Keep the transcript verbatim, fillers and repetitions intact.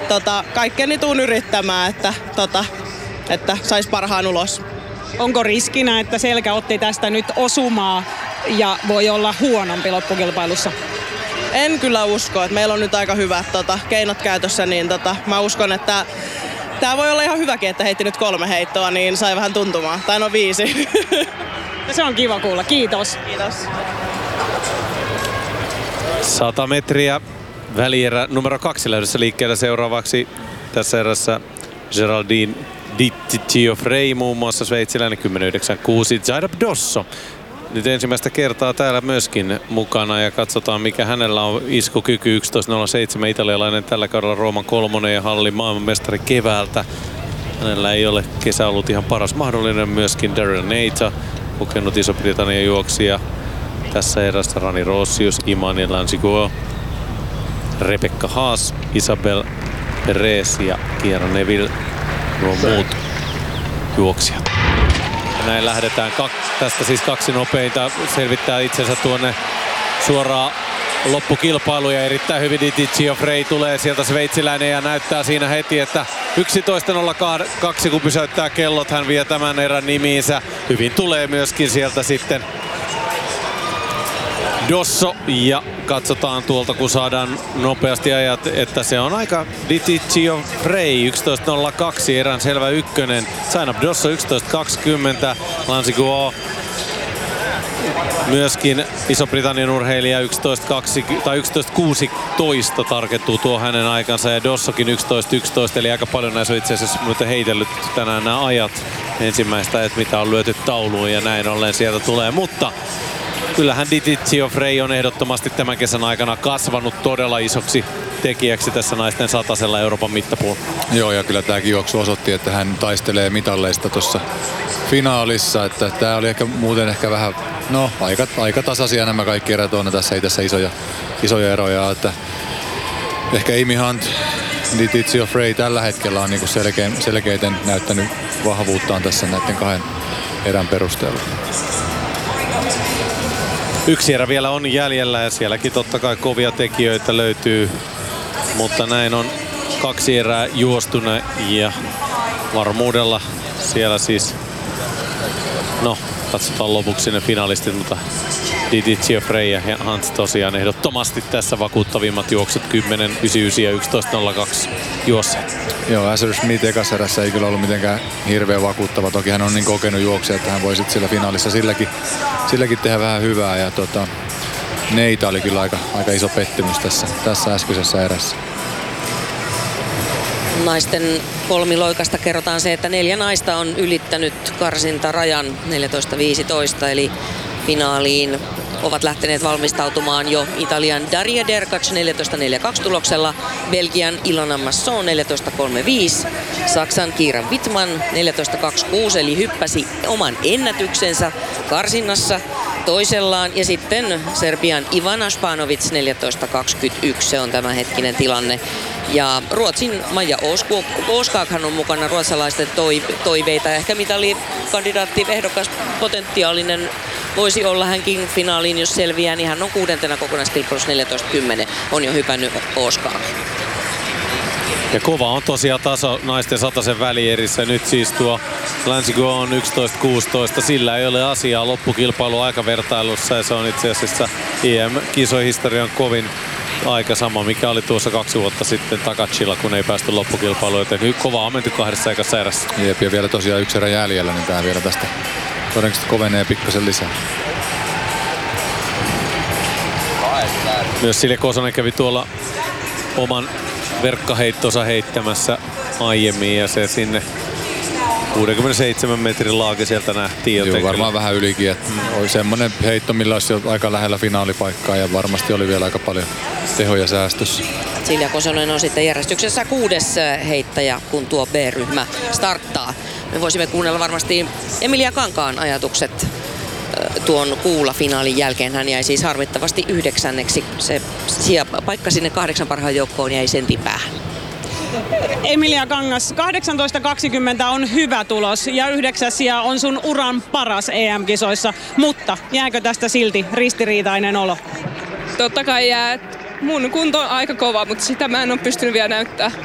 tota, kaikkeni tuun yrittämään, että, tota, että sais parhaan ulos. Onko riskinä, että Selkä otti tästä nyt osumaa ja voi olla huonompi loppukilpailussa? En kyllä usko, että meillä on nyt aika hyvät tota, keinot käytössä, niin tota, mä uskon, että tää voi olla ihan hyväkin, että heitti nyt kolme heittoa, niin sai vähän tuntumaan. Tai no viisi. Se on kiva kuulla. Kiitos. Kiitos. sata metriä välierä numero kaksi lähdössä liikkeellä seuraavaksi tässä erässä Geraldine Di Giuffre muun muassa sveitsiläinen kymmenen yhdeksänkymmentäkuusi. Zainab Dosso nyt ensimmäistä kertaa täällä myöskin mukana ja katsotaan mikä hänellä on iskukyky. yksitoista nolla seitsemän italialainen tällä kaudella Rooman kolmonen ja hallin maailmanmestari keväältä. Hänellä ei ole kesä ollut ihan paras mahdollinen. Myöskin Daryl Neita, kokenut Iso-Britannian juoksija. Tässä erässä Rani Rossius, Imani Lansigo, Rebecca Haas, Isabel Perez ja Kiera Neville, nuo muut juoksijat. Ja näin lähdetään. Tästä siis kaksi nopeinta selvittää itsensä tuonne suoraan loppukilpailuun ja erittäin hyvin Di Giuffre tulee sieltä sveitsiläinen ja näyttää siinä heti, että yksitoista nolla kaksi kun pysäyttää kellot, hän vie tämän erän nimiinsä. Hyvin tulee myöskin sieltä sitten Dosso ja katsotaan tuolta kun saadaan nopeasti ajat, että se on aika Di Giuffre yksitoista nolla kaksi erän selvä ykkönen. Zainab Dosso yksitoista kaksikymmentä, Lansigo myöskin Iso-Britannian urheilija yksitoista kaksikymmentä tai yksitoista kuusitoista tarkentuu tuo hänen aikansa ja Dossokin yksitoista yksitoista, eli aika paljon näissä on itse asiassa muuten heitellyt tänään nämä ajat ensimmäistä, että mitä on lyöty tauluun ja näin ollen sieltä tulee, mutta kyllähän Di Giuffre on ehdottomasti tämän kesän aikana kasvanut todella isoksi tekijäksi tässä naisten satasella Euroopan mittapuulla. Joo, ja kyllä tämäkin juoksu osoitti, että hän taistelee mitalleista tuossa finaalissa, että tämä oli ehkä muuten ehkä vähän, no aika, aika tasaisia nämä kaikki erät on, tässä ei tässä isoja, isoja eroja, että ehkä Amy Hunt, Di Giuffre tällä hetkellä on niinku selkein, selkeiten näyttänyt vahvuuttaan tässä näiden kahden erän perusteella. Yksi erä vielä on jäljellä ja sielläkin totta kai kovia tekijöitä löytyy, mutta näin on kaksi erää juostuna ja varmuudella siellä siis, no katsotaan lopuksi ne finalistit, mutta Di Giuffre ja Hunt tosiaan ehdottomasti tässä vakuuttavimmat juoksut kymmenen yhdeksänkymmentäyhdeksän ja yksitoista nolla kaksi juosseet. Joo, Azure Smith ekassa erässä ei kyllä ollut mitenkään hirveän vakuuttava. Toki hän on niin kokenut juoksija, että hän voi sitten siellä finaalissa silläkin, silläkin tehdä vähän hyvää. Ja tota, Neita oli kyllä aika, aika iso pettymys tässä, tässä äskeisessä erässä. Naisten kolmiloikasta kerrotaan se, että neljä naista on ylittänyt karsintarajan neljätoista viisitoista, eli finaaliin ovat lähteneet valmistautumaan jo Italian Daria Derkac neljätoista neljäkymmentäkaksi tuloksella, Belgian Ilona Masson neljätoista kolmekymmentäviisi, Saksan Kira Wittmann neljätoista kaksikymmentäkuusi, eli hyppäsi oman ennätyksensä karsinnassa toisellaan, ja sitten Serbian Ivana Španović neljätoista kaksikymmentäyksi, se on tämänhetkinen tilanne. Ja Ruotsin Maja Oskakhan on mukana, ruotsalaisten toiveita, ehkä mitalikandidaatti, ehdokas, potentiaalinen voisi olla hänkin finaaliin, jos selviää, niin hän on kuudentena kokonaiskilpailussa neljätoista kymmenen, on jo hypännyt Oskak. Ja kova on tosiaan taso naisten satasen välierissä. Nyt siis tuo Lansigo on yksitoista kuusitoista. Sillä ei ole asiaa loppukilpailu aikavertailussa ja se on itse asiassa I M-kisohistorian kovin aika sama, mikä oli tuossa kaksi vuotta sitten Takachilla, kun ei päästy loppukilpailuun. Joten kovaa on menty kahdessa ekassa erässä. Jep, ja vielä tosiaan yksi erä jäljellä, niin tää vielä tästä todennäköisesti kovenee pikkasen lisää. Myös Silja Kosonen kävi tuolla oman verkkaheittonsa heittämässä aiemmin ja se sinne kuudenkymmenenseitsemän metrin laake sieltä nähtiin. Joo, varmaan vähän ylikin. Että mm. oli semmoinen heitto, millä olisi jo aika lähellä finaalipaikkaa ja varmasti oli vielä aika paljon tehoja säästössä. Silja Kosonen on sitten järjestyksessä kuudes heittäjä, kun tuo B-ryhmä starttaa. Me voisimme kuunnella varmasti Emilia Kankaan ajatukset tuon kuula-finaalin jälkeen. Hän jäi siis harmittavasti yhdeksänneksi. Se paikka sinne kahdeksan parhaan joukkoon jäi sentin päähän. Emilia Kangas, kahdeksantoista kaksikymmentä on hyvä tulos ja yhdeksäs sija on sun uran paras E M-kisoissa, mutta jääkö tästä silti ristiriitainen olo? Totta kai jää. Mun kunto on aika kova, mutta sitä mä en ole pystynyt vielä näyttää.